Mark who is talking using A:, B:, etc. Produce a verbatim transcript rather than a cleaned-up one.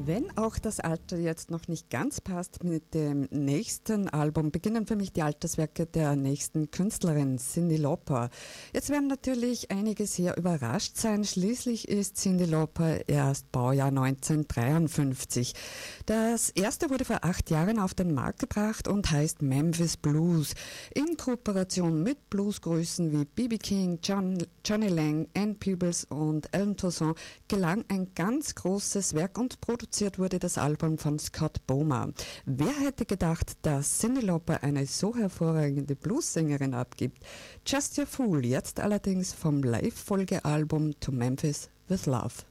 A: Wenn auch das Alter jetzt noch nicht ganz passt mit dem nächsten Album, beginnen für mich die Alterswerke der nächsten Künstlerin, Cyndi Lauper. Jetzt werden natürlich einige sehr überrascht sein. Schließlich ist Cyndi Lauper erst Baujahr neunzehnhundertdreiundfünfzig. Das erste wurde vor acht Jahren auf den Markt gebracht und heißt Memphis Blues. In Kooperation mit Bluesgrößen wie B B King, John, Johnny Lang, Ann Peebles und Alan Toussaint gelang ein ganz großes Werk und produziert wurde das Album von Scott Boma. Wer hätte gedacht, dass Cyndi Lauper eine so hervorragende Bluessängerin abgibt? Just Your Fool, jetzt allerdings vom Live-Folgealbum To Memphis with Love.